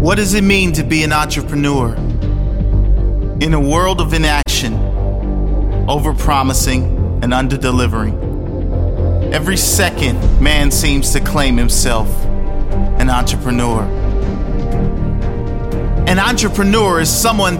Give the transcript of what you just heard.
What does it mean to be an entrepreneur? In a world of inaction, over-promising and under-delivering, every second man seems to claim himself an entrepreneur. An entrepreneur is someone